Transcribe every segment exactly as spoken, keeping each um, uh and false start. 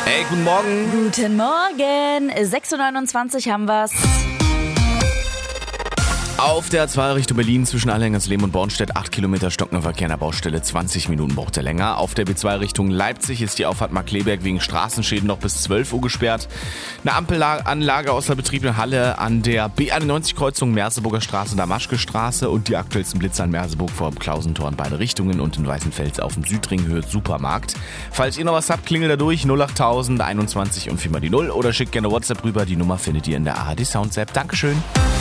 Hey, guten Morgen. Guten Morgen. sechs Uhr neunundzwanzig haben wir's. Auf der A zwei Richtung Berlin zwischen Allengersleben und Bornstedt acht Kilometer stockender Verkehr an der Baustelle, zwanzig Minuten braucht er länger. Auf der B zwei Richtung Leipzig ist die Auffahrt Markkleeberg wegen Straßenschäden noch bis zwölf Uhr gesperrt. Eine Ampelanlage außer Betrieb in Halle an der B einundneunzig Kreuzung Merseburger Straße, Damaschke Straße und die aktuellsten Blitze an Merseburg vor dem Klausentor in beide Richtungen und in Weißenfels auf dem Südring Höhe Supermarkt. Falls ihr noch was habt, klingelt da durch null acht tausend einundzwanzig und viermal die null oder schickt gerne WhatsApp rüber. Die Nummer findet ihr in der A R D Sounds App. Dankeschön.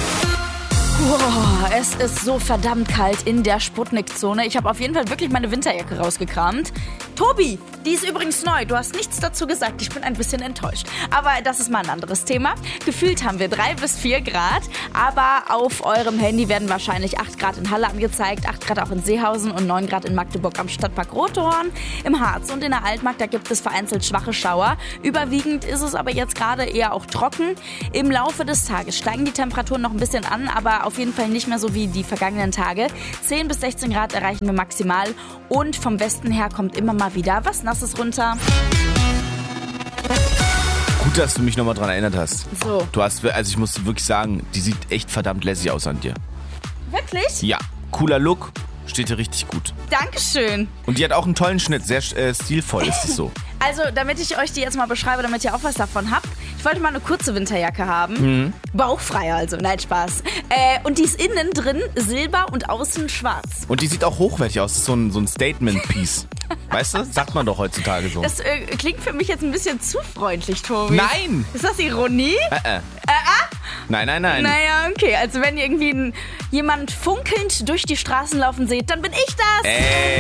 Boah, es ist so verdammt kalt in der Sputnik-Zone. Ich habe auf jeden Fall wirklich meine Winterjacke rausgekramt. Tobi, die ist übrigens neu. Du hast nichts dazu gesagt. Ich bin ein bisschen enttäuscht. Aber das ist mal ein anderes Thema. Gefühlt haben wir drei bis vier Grad. Aber auf eurem Handy werden wahrscheinlich acht Grad in Halle angezeigt, acht Grad auch in Seehausen und neun Grad in Magdeburg am Stadtpark Rothorn. Im Harz und in der Altmark, da gibt es vereinzelt schwache Schauer. Überwiegend ist es aber jetzt gerade eher auch trocken. Im Laufe des Tages steigen die Temperaturen noch ein bisschen an, aber auf jeden Fall nicht mehr so wie die vergangenen Tage. zehn bis sechzehn Grad erreichen wir maximal und vom Westen her kommt immer mal wieder was Nasses runter. Gut, dass du mich nochmal dran erinnert hast. So. Du hast, also ich muss wirklich sagen, die sieht echt verdammt lässig aus an dir. Wirklich? Ja, cooler Look, steht dir richtig gut. Dankeschön. Und die hat auch einen tollen Schnitt, sehr äh, stilvoll ist es so. Also, damit ich euch die jetzt mal beschreibe, damit ihr auch was davon habt. Ich wollte mal eine kurze Winterjacke haben. Mhm. Bauchfrei also, nein, Spaß. Äh, und die ist innen drin silber und außen schwarz. Und die sieht auch hochwertig aus, das ist so ein, so ein Statement-Piece. Weißt du, sagt man doch heutzutage so. Das äh, klingt für mich jetzt ein bisschen zu freundlich, Tobi. Nein! Ist das Ironie? Äh, äh. Äh, ah? Nein, nein, nein. Naja, okay. Also wenn ihr irgendwie einen, jemand funkelnd durch die Straßen laufen seht, dann bin ich das. Ey.